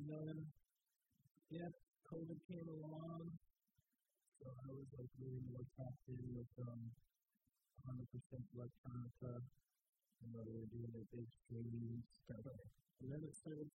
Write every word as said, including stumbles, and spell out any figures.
And then, yeah, COVID came along, so I was like really more tapped in with um, one hundred percent electronica, you know, they were doing their big streams, and then it started